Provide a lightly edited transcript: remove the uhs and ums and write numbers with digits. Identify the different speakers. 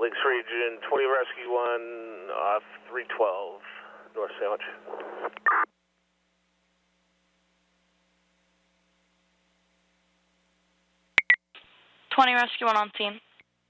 Speaker 1: Lakes Region, 20 Rescue 1, off 312, North Sandwich.
Speaker 2: 20 Rescue 1 on scene.